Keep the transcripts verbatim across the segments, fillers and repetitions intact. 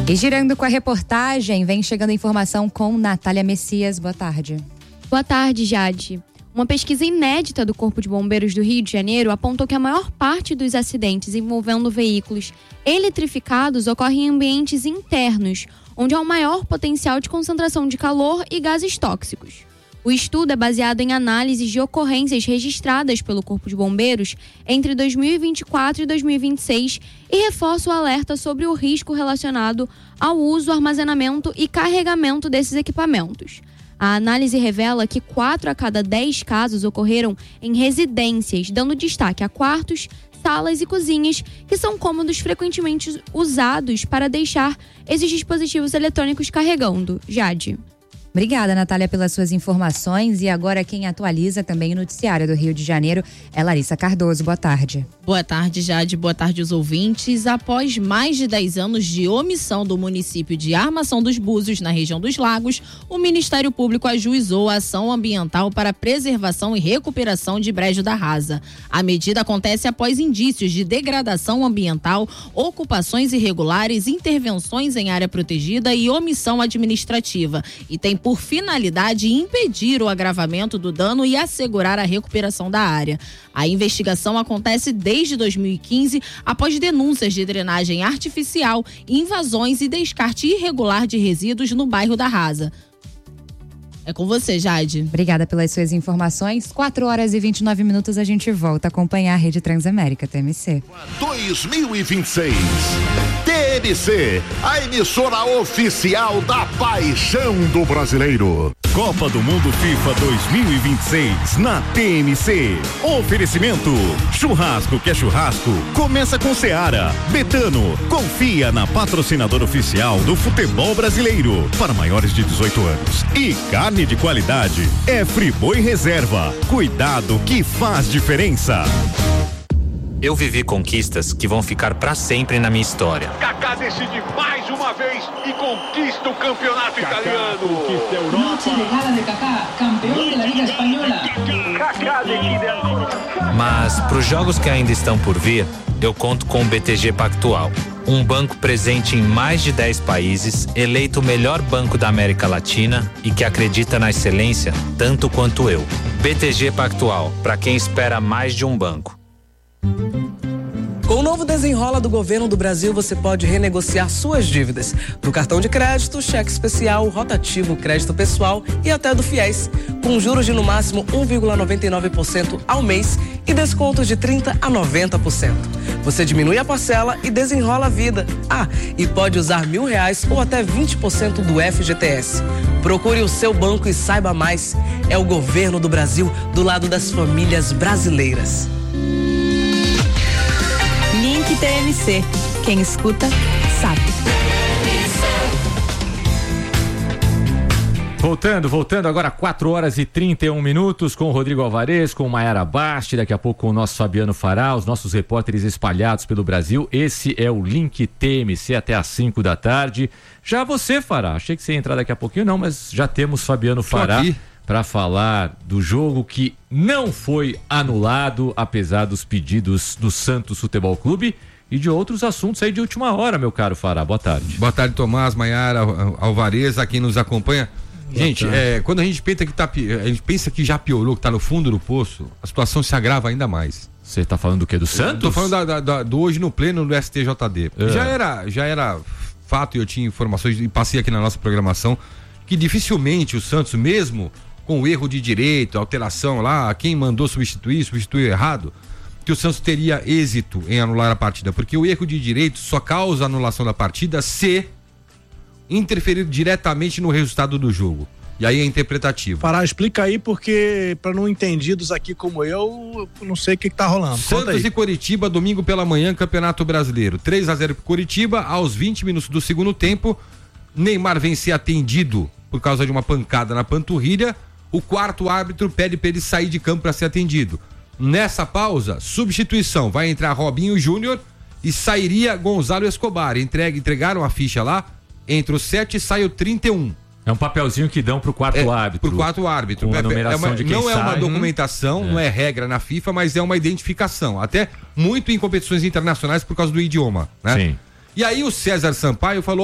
E girando com a reportagem, vem chegando a informação com Natália Messias. Boa tarde. Boa tarde, Jade. Uma pesquisa inédita do Corpo de Bombeiros do Rio de Janeiro apontou que a maior parte dos acidentes envolvendo veículos eletrificados ocorre em ambientes internos, onde há um maior potencial de concentração de calor e gases tóxicos. O estudo é baseado em análises de ocorrências registradas pelo Corpo de Bombeiros entre dois mil e vinte e quatro e dois mil e vinte e seis e reforça o alerta sobre o risco relacionado ao uso, armazenamento e carregamento desses equipamentos. A análise revela que quatro a cada dez casos ocorreram em residências, dando destaque a quartos, salas e cozinhas, que são cômodos frequentemente usados para deixar esses dispositivos eletrônicos carregando. Jade. Obrigada, Natália, pelas suas informações. E agora quem atualiza também o noticiário do Rio de Janeiro é Larissa Cardoso. Boa tarde. Boa tarde, Jade. Boa tarde, os ouvintes. Após mais de dez anos de omissão do município de Armação dos Búzios, na região dos Lagos, o Ministério Público ajuizou a ação ambiental para preservação e recuperação de Brejo da Rasa. A medida acontece após indícios de degradação ambiental, ocupações irregulares, intervenções em área protegida e omissão administrativa. E tem por finalidade impedir o agravamento do dano e assegurar a recuperação da área. A investigação acontece desde dois mil e quinze, após denúncias de drenagem artificial, invasões e descarte irregular de resíduos no bairro da Rasa. É com você, Jade. Obrigada pelas suas informações. quatro horas e vinte e nove minutos, a gente volta a acompanhar a Rede Transamérica T M C. dois mil e vinte e seis. T M C, a emissora oficial da paixão do brasileiro. Copa do Mundo FIFA dois mil e vinte e seis na T M C. Oferecimento: churrasco que é churrasco, começa com Seara. Betano, confia na patrocinadora oficial do futebol brasileiro para maiores de dezoito anos. E carne de qualidade é Friboi Reserva. Cuidado que faz diferença. Eu vivi conquistas que vão ficar pra sempre na minha história. Kaká decide mais uma vez e conquista o campeonato Kaká italiano. Conquista a Europa. Noche de gala de Kaká, campeão da Liga Espanhola. Kaká decide ancora. Mas pros jogos que ainda estão por vir, eu conto com o B T G Pactual. Um banco presente em mais de dez países, eleito o melhor banco da América Latina e que acredita na excelência tanto quanto eu. B T G Pactual, para quem espera mais de um banco. Com o novo Desenrola do Governo do Brasil, você pode renegociar suas dívidas do cartão de crédito, cheque especial, rotativo, crédito pessoal e até do FIES, com juros de no máximo um vírgula noventa e nove por cento ao mês e descontos de trinta a noventa por cento. Você diminui a parcela e desenrola a vida. Ah, e pode usar mil reais ou até vinte por cento do F G T S. Procure o seu banco e saiba mais. É o Governo do Brasil do lado das famílias brasileiras. Link T M C. Quem escuta, sabe. Voltando, voltando agora quatro horas e trinta e um minutos com o Rodrigo Alvarez, com o Maiara Basti, daqui a pouco com o nosso Fabiano Fará, os nossos repórteres espalhados pelo Brasil. Esse é o Link T M C até às cinco da tarde. Já você, Fará, achei que você ia entrar daqui a pouquinho, não, mas já temos Fabiano Fará para falar do jogo que não foi anulado, apesar dos pedidos do Santos Futebol Clube e de outros assuntos aí de última hora, meu caro Fará. Boa tarde. Boa tarde, Tomás, Maiara, Alvarez, a quem nos acompanha. Boa gente, é, quando a gente pensa que tá, a gente pensa que já piorou, que tá no fundo do poço, a situação se agrava ainda mais. Você tá falando do quê? Do Santos? Eu tô falando da, da, da, do hoje no pleno do S T J D. É. Já era, já era fato, e eu tinha informações e passei aqui na nossa programação, que dificilmente o Santos, mesmo com o erro de direito, alteração lá, quem mandou substituir, substituiu errado, que o Santos teria êxito em anular a partida, porque o erro de direito só causa anulação da partida se interferir diretamente no resultado do jogo. E aí é interpretativo. Fará, explica aí, porque para não entendidos aqui como eu, eu não sei o que, que tá rolando. Santos e Coritiba, domingo pela manhã, Campeonato Brasileiro. três a zero pro Coritiba, aos vinte minutos do segundo tempo, Neymar vem ser atendido por causa de uma pancada na panturrilha. O quarto árbitro pede para ele sair de campo para ser atendido. Nessa pausa, substituição, vai entrar Robinho Júnior e sairia Gonzalo Escobar. Entrega, entregaram a ficha lá, entre os sete sai o trinta e um. É um papelzinho que dão pro quarto é, árbitro. Pro quarto árbitro. Com a numeração é uma, de quem não sai. é uma documentação, hum. não é regra na FIFA, mas é uma identificação. Até muito em competições internacionais por causa do idioma, né? Sim. E aí o César Sampaio falou, ó,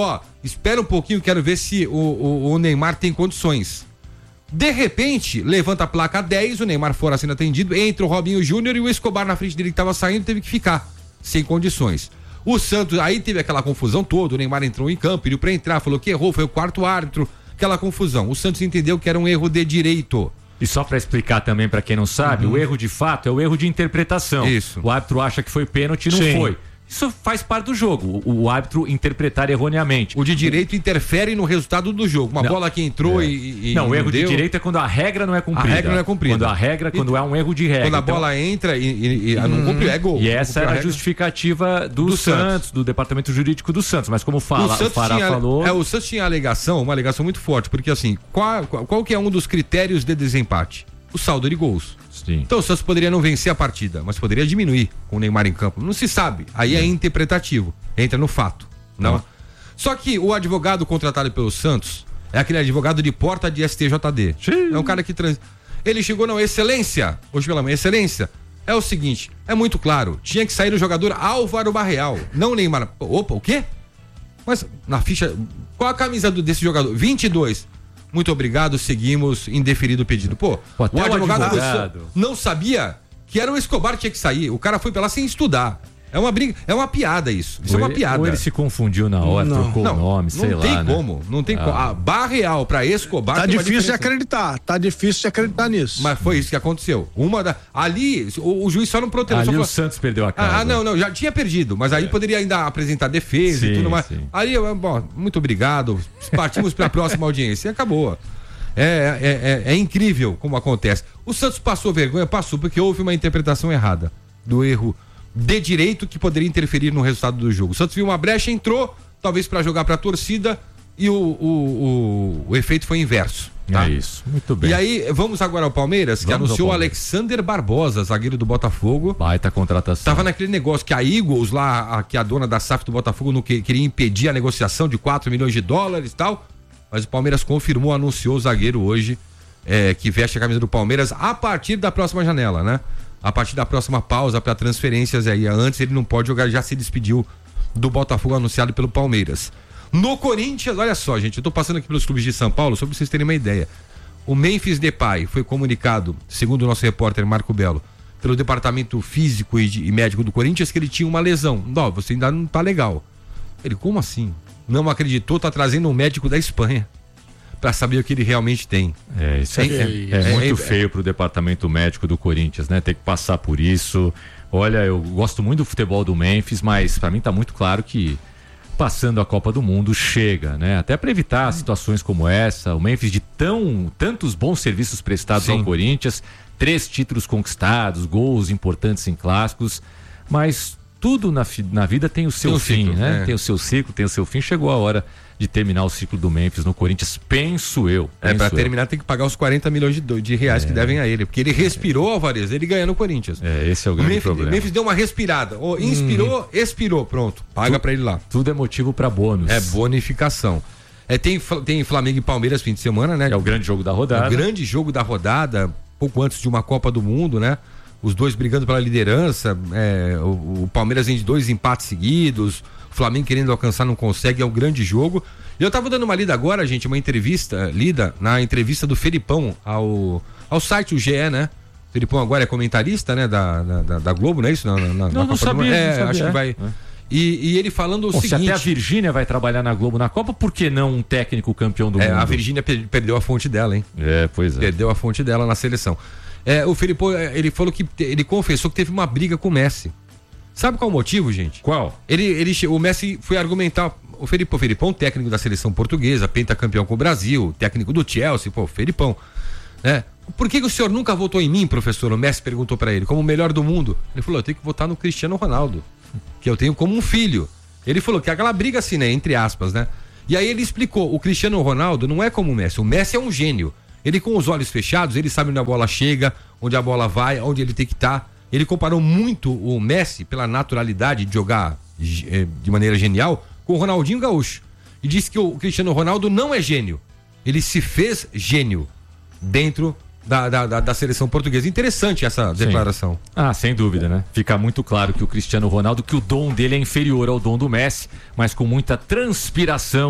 espera um pouquinho, quero ver se o, o, o Neymar tem condições. De repente, levanta a placa dez, o Neymar fora sendo atendido, entra o Robinho Júnior e o Escobar na frente dele que tava saindo, teve que ficar sem condições. O Santos, aí teve aquela confusão toda, o Neymar entrou em campo, pediu pra entrar, falou que errou, foi o quarto árbitro, aquela confusão. O Santos entendeu que era um erro de direito. E só para explicar também para quem não sabe, uhum. o erro de fato é o erro de interpretação. Isso. O árbitro acha que foi pênalti e não Sim. foi. Isso faz parte do jogo, o, o árbitro interpretar erroneamente. O de direito interfere no resultado do jogo. Uma não. bola que entrou é. e, e Não, o erro deu. de direito é quando a regra não é cumprida. A regra não é cumprida. Quando a regra, quando e, há um erro de regra. Quando a então, bola entra e, e, e hum. não cumpriu, é gol. E essa era a, a justificativa do, do Santos, Santos, do departamento jurídico do Santos. Mas como fala, o, o Fará tinha, falou... É, o Santos tinha alegação, uma alegação muito forte, porque assim, qual, qual, qual que é um dos critérios de desempate? O saldo de gols. Sim. Então o Santos poderia não vencer a partida, mas poderia diminuir com o Neymar em campo. Não se sabe. Aí é, é interpretativo. Entra no fato. Não. Ah. Só que o advogado contratado pelo Santos é aquele advogado de porta de S T J D. Sim. É um cara que trans... Ele chegou, não, excelência. Hoje pela manhã, excelência. É o seguinte, é muito claro. Tinha que sair o jogador Álvaro Barreal, não o Neymar. Opa, o quê? Mas na ficha, qual a camisa do, desse jogador? vinte e dois. Muito obrigado, seguimos, indeferido o pedido. Pô, Pô o advogado, advogado. não sabia que era o Escobar que tinha que sair. O cara foi pra lá sem estudar. É uma briga, é uma piada isso. Isso ou é uma ele, piada. Ou ele se confundiu na hora, não. trocou não, o nome, sei não lá. Tem né? como, não tem ah. como. A Barreal pra Escobar. Tá difícil de acreditar, tá difícil de acreditar nisso. Mas foi isso que aconteceu. Uma da, ali, o, o juiz só não protegeu. Ali só o falou, Santos perdeu a casa. Ah, não, não, já tinha perdido, mas aí é. poderia ainda apresentar defesa sim, e tudo mais. Sim. Ali, bom, muito obrigado, partimos pra próxima audiência e acabou. É, é, é, é incrível como acontece. O Santos passou vergonha, passou, porque houve uma interpretação errada do erro de direito que poderia interferir no resultado do jogo. O Santos viu uma brecha, entrou, talvez para jogar para a torcida, e o, o, o, o efeito foi inverso. Tá? É isso, muito bem. E aí, vamos agora ao Palmeiras, que vamos anunciou o Alexander Barbosa, zagueiro do Botafogo. Baita contratação. Tava naquele negócio que a Eagles lá, a, que a dona da S A F do Botafogo não que, queria impedir a negociação de quatro milhões de dólares e tal. Mas o Palmeiras confirmou, anunciou o zagueiro hoje, é, que veste a camisa do Palmeiras a partir da próxima janela, né? A partir da próxima pausa para transferências aí. Antes ele não pode jogar, já se despediu do Botafogo anunciado pelo Palmeiras. No Corinthians, olha só, gente, eu tô passando aqui pelos clubes de São Paulo, só pra vocês terem uma ideia. O Memphis Depay foi comunicado, segundo o nosso repórter Marco Belo, pelo departamento físico e, de, e médico do Corinthians, que ele tinha uma lesão. Não, você ainda não tá legal. Ele, como assim? Não acreditou, tá trazendo um médico da Espanha para saber o que ele realmente tem. É, isso é, é, é, é muito é, feio pro departamento médico do Corinthians, né? Ter que passar por isso. Olha, eu gosto muito do futebol do Memphis, mas para mim tá muito claro que passando a Copa do Mundo chega, né? Até para evitar situações como essa, o Memphis de tão tantos bons serviços prestados Sim. ao Corinthians, três títulos conquistados, gols importantes em clássicos, mas tudo na, na vida tem o seu tem fim, ciclo, né? É. Tem o seu ciclo, tem o seu fim. Chegou a hora de terminar o ciclo do Memphis no Corinthians, penso eu. Penso é, pra terminar eu. tem que pagar os quarenta milhões de, de reais é. que devem a ele, porque ele respirou, Alvarez, ele ganha no Corinthians. É, esse é o grande o Memphis, problema. O Memphis deu uma respirada, oh, inspirou, hum. expirou, pronto, paga tu, pra ele lá. Tudo é motivo pra bônus. É bonificação. É, tem, tem Flamengo e Palmeiras fim de semana, né? É o grande jogo da rodada. É o grande jogo da rodada, pouco antes de uma Copa do Mundo, né? Os dois brigando pela liderança, é, o, o Palmeiras vem de dois empates seguidos, o Flamengo querendo alcançar não consegue, é um grande jogo. E eu tava dando uma lida agora, gente, uma entrevista, lida na entrevista do Felipão ao, ao site, o G E, né? O Felipão agora é comentarista, né, da, da, da Globo, não é isso? Na, na, não, na não sabia, é, não sabia. acho que vai... É. E, e ele falando o Bom, seguinte... Se até a Virgínia vai trabalhar na Globo na Copa, por que não um técnico campeão do é, mundo? A Virgínia per, perdeu a fonte dela, hein? É, pois é. Perdeu a fonte dela na seleção. É, o Felipão, ele falou que ele confessou que teve uma briga com o Messi. Sabe qual o motivo, gente? Qual? Ele, ele, o Messi foi argumentar, o Felipão, o Felipão, técnico da seleção portuguesa, pentacampeão com o Brasil, técnico do Chelsea, pô, o Felipão, né? Por que, que o senhor nunca votou em mim, professor? O Messi perguntou pra ele, como o melhor do mundo. Ele falou, eu tenho que votar no Cristiano Ronaldo, que eu tenho como um filho. Ele falou que aquela briga assim, né, entre aspas, né? E aí ele explicou, o Cristiano Ronaldo não é como o Messi, o Messi é um gênio. Ele com os olhos fechados, ele sabe onde a bola chega, onde a bola vai, onde ele tem que estar. Ele comparou muito o Messi pela naturalidade de jogar de maneira genial com o Ronaldinho Gaúcho. E disse que o Cristiano Ronaldo não é gênio. Ele se fez gênio dentro da, da, da, da seleção portuguesa. Interessante essa declaração. Sim. Ah, sem dúvida, né? Fica muito claro que o Cristiano Ronaldo, que o dom dele é inferior ao dom do Messi, mas com muita transpiração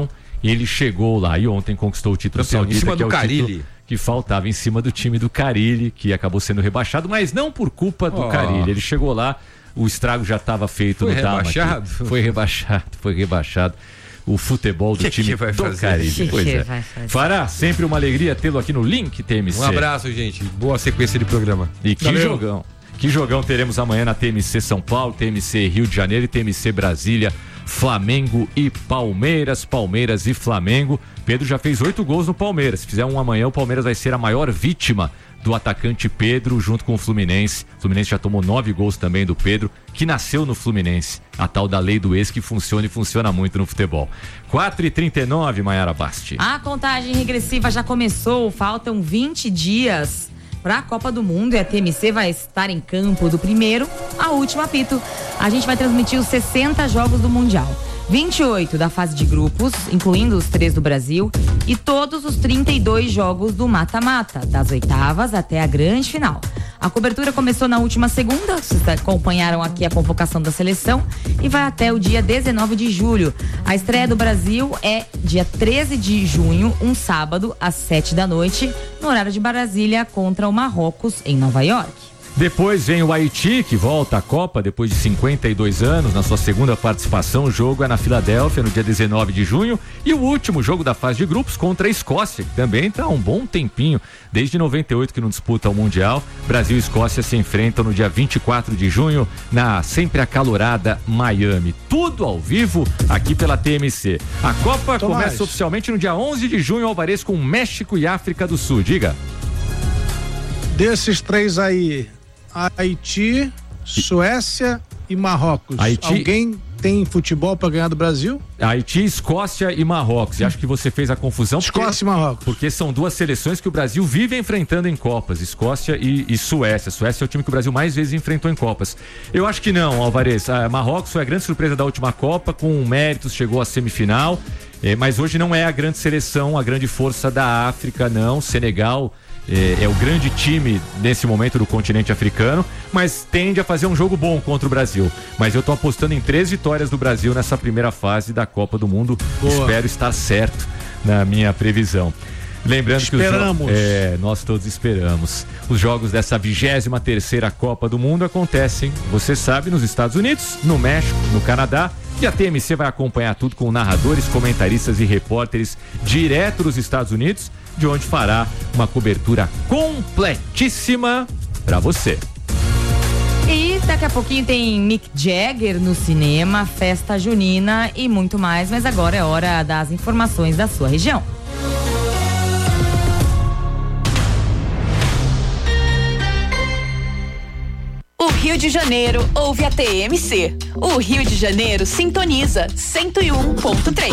Ele chegou lá e ontem conquistou o título Campeão, saudita, em cima que do é o Carille. título que faltava em cima do time do Carille, que acabou sendo rebaixado, mas não por culpa do Oh. Carille. Ele chegou lá, o estrago já estava feito Foi no Dama. rebaixado? Foi rebaixado, foi rebaixado. O futebol do Que time que vai do fazer? Carille. Que Pois que é. vai fazer? Fará, sempre uma alegria tê-lo aqui no Link T M C. Um abraço, gente. Boa sequência de programa. E que Valeu. jogão. Que jogão teremos amanhã na T M C São Paulo, T M C Rio de Janeiro e T M C Brasília. Flamengo e Palmeiras, Palmeiras e Flamengo. Pedro já fez oito gols no Palmeiras. Se fizer um amanhã, o Palmeiras vai ser a maior vítima do atacante Pedro junto com o Fluminense. O Fluminense já tomou nove gols também do Pedro, que nasceu no Fluminense. A tal da lei do ex que funciona e funciona muito no futebol. quatro e trinta e nove, Maiara Basti. A contagem regressiva já começou, faltam vinte dias para a Copa do Mundo e a T M C vai estar em campo do primeiro ao último apito. A gente vai transmitir os sessenta jogos do Mundial. vinte e oito da fase de grupos, incluindo os três do Brasil, e todos os trinta e dois jogos do mata-mata, das oitavas até a grande final. A cobertura começou na última segunda, vocês acompanharam aqui a convocação da seleção, e vai até o dia dezenove de julho. A estreia do Brasil é dia treze de junho, um sábado, às sete da noite, no horário de Brasília, contra o Marrocos, em Nova York. Depois vem o Haiti, que volta à Copa depois de cinquenta e dois anos, na sua segunda participação. O jogo é na Filadélfia, no dia dezenove de junho. E o último jogo da fase de grupos contra a Escócia, que também está há um bom tempinho, desde noventa e oito que não disputa o Mundial. Brasil e Escócia se enfrentam no dia vinte e quatro de junho, na sempre acalorada Miami. Tudo ao vivo aqui pela T M C. A Copa Tomás. começa oficialmente no dia onze de junho, Alvarez, com México e África do Sul. Diga. Desses três aí, Haiti, Suécia e Marrocos. Haiti- Alguém tem futebol para ganhar do Brasil? Haiti, Escócia e Marrocos. E acho que você fez a confusão. Porque, Escócia e Marrocos. Porque são duas seleções que o Brasil vive enfrentando em Copas. Escócia e, e Suécia. Suécia é o time que o Brasil mais vezes enfrentou em Copas. Eu acho que não, Alvarez. A Marrocos foi a grande surpresa da última Copa, com méritos, chegou à semifinal. É, mas hoje não é a grande seleção, a grande força da África, não. Senegal É, é o grande time nesse momento do continente africano, mas tende a fazer um jogo bom contra o Brasil. Mas eu tô apostando em três vitórias do Brasil nessa primeira fase da Copa do Mundo. Boa. Espero estar certo na minha previsão. Lembrando Esperamos. que os jo- é, nós todos esperamos. Os jogos dessa vigésima terceira Copa do Mundo acontecem, você sabe, nos Estados Unidos, no México, no Canadá. E a T M C vai acompanhar tudo com narradores, comentaristas e repórteres direto dos Estados Unidos, de onde fará uma cobertura completíssima para você. E daqui a pouquinho tem Mick Jagger no cinema, festa junina e muito mais, mas agora é hora das informações da sua região. O Rio de Janeiro ouve a T M C. O Rio de Janeiro sintoniza cento e um ponto três.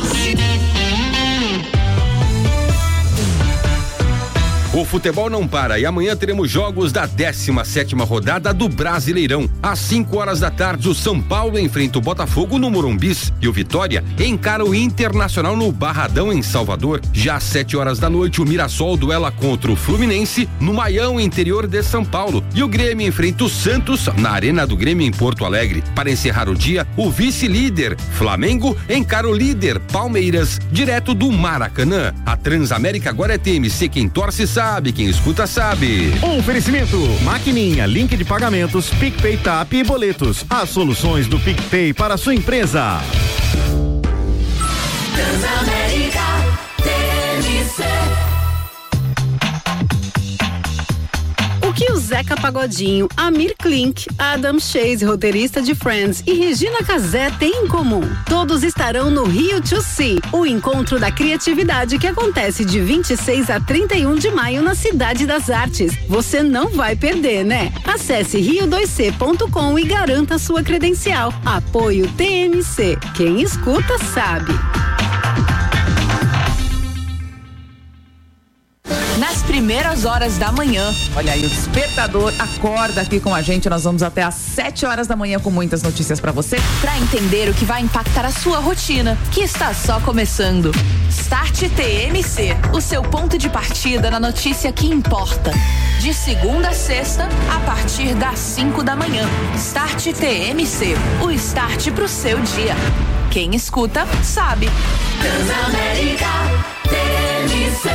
O futebol não para e amanhã teremos jogos da décima sétima rodada do Brasileirão. Às cinco horas da tarde, o São Paulo enfrenta o Botafogo no Morumbis e o Vitória encara o Internacional no Barradão, em Salvador. Já às sete horas da noite, o Mirassol duela contra o Fluminense no Maião, interior de São Paulo. E o Grêmio enfrenta o Santos na Arena do Grêmio, em Porto Alegre. Para encerrar o dia, o vice-líder Flamengo encara o líder Palmeiras, direto do Maracanã. A Transamérica agora é T M C, quem torce sabe. Sabe, quem escuta sabe. Oferecimento, maquininha, link de pagamentos, PicPay, Tap e boletos. As soluções do PicPay para a sua empresa. Transamérica T M C. O que o Zeca Pagodinho, Amir Klink, Adam Chase, roteirista de Friends, e Regina Casé têm em comum? Todos estarão no Rio to See, o encontro da criatividade que acontece de vinte e seis a trinta e um de maio na Cidade das Artes. Você não vai perder, né? Acesse rio dois c ponto com e garanta sua credencial. Apoio T M C. Quem escuta sabe. Nas primeiras horas da manhã. Olha aí, o Despertador acorda aqui com a gente. Nós vamos até às sete horas da manhã com muitas notícias pra você. Pra entender o que vai impactar a sua rotina, que está só começando. Start T M C, o seu ponto de partida na notícia que importa. De segunda a sexta, a partir das cinco da manhã. Start T M C, o start pro seu dia. Quem escuta, sabe. Transamérica T M C.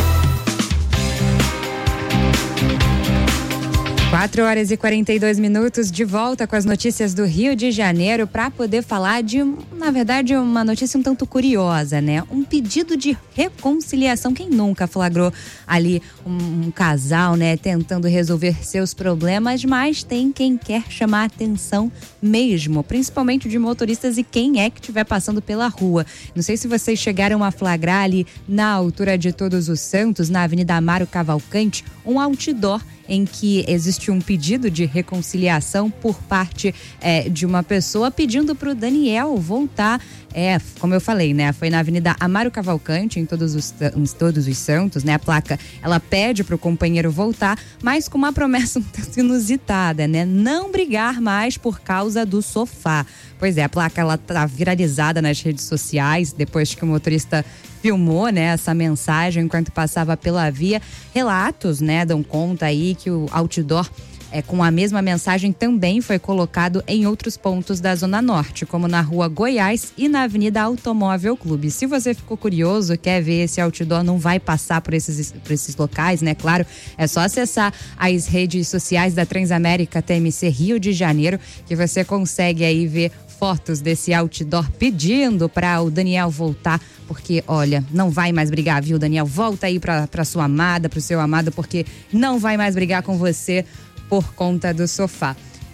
quatro horas e quarenta e dois minutos, de volta com as notícias do Rio de Janeiro para poder falar de, na verdade, uma notícia um tanto curiosa, né? Um pedido de reconciliação. Quem nunca flagrou ali um, um casal, né, tentando resolver seus problemas, mas tem quem quer chamar a atenção mesmo, principalmente de motoristas e quem é que estiver passando pela rua. Não sei se vocês chegaram a flagrar ali na altura de Todos os Santos, na Avenida Amaro Cavalcante, um outdoor em que existe um pedido de reconciliação por parte é, de uma pessoa pedindo para o Daniel voltar. É, como eu falei, né? Foi na Avenida Amaro Cavalcante, em Todos os, em Todos os Santos, né? A placa, ela pede para o companheiro voltar, mas com uma promessa um tanto inusitada, né? Não brigar mais por causa do sofá. Pois é, a placa, ela tá viralizada nas redes sociais, depois que o motorista filmou, né, essa mensagem enquanto passava pela via. Relatos, né, dão conta aí que o outdoor é, com a mesma mensagem também foi colocado em outros pontos da Zona Norte, como na Rua Goiás e na Avenida Automóvel Clube. Se você ficou curioso, quer ver esse outdoor, não vai passar por esses, por esses locais, né? Claro, é só acessar as redes sociais da Transamérica T M C Rio de Janeiro que você consegue aí ver fotos desse outdoor pedindo para o Daniel voltar, porque, olha, não vai mais brigar, viu, Daniel? Volta aí para para sua amada, para o seu amado, porque não vai mais brigar com você por conta do sofá.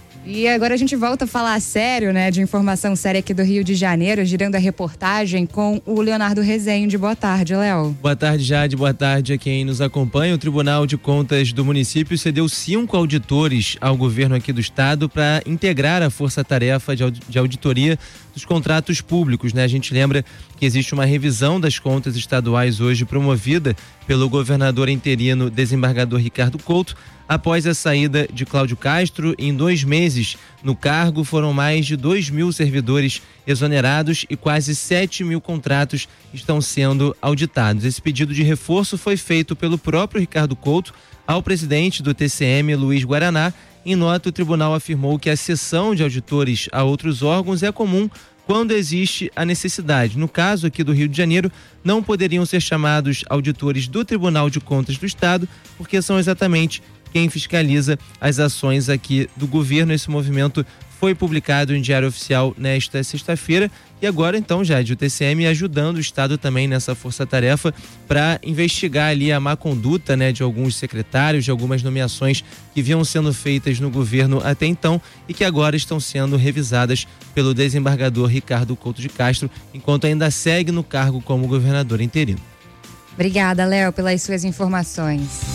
E agora a gente volta a falar sério, né, de informação séria aqui do Rio de Janeiro, girando a reportagem com o Leonardo Rezende. Boa tarde, Léo. Boa tarde, Jade. Boa tarde a quem nos acompanha. O Tribunal de Contas do município cedeu cinco auditores ao governo aqui do estado para integrar a força-tarefa de auditoria dos contratos públicos, né? A gente lembra que existe uma revisão das contas estaduais hoje promovida pelo governador interino desembargador Ricardo Couto. Após a saída de Cláudio Castro, em dois meses no cargo, foram mais de dois mil servidores exonerados e quase sete mil contratos estão sendo auditados. Esse pedido de reforço foi feito pelo próprio Ricardo Couto ao presidente do T C M, Luiz Guaraná. Em nota, o tribunal afirmou que a cessão de auditores a outros órgãos é comum quando existe a necessidade. No caso aqui do Rio de Janeiro, não poderiam ser chamados auditores do Tribunal de Contas do Estado, porque são exatamente quem fiscaliza as ações aqui do governo. Esse movimento foi publicado em Diário Oficial nesta sexta-feira e agora então, Jade, o T C M ajudando o Estado também nessa força-tarefa para investigar ali a má conduta, né, de alguns secretários, de algumas nomeações que vinham sendo feitas no governo até então e que agora estão sendo revisadas pelo desembargador Ricardo Couto de Castro, enquanto ainda segue no cargo como governador interino. Obrigada, Léo, pelas suas informações.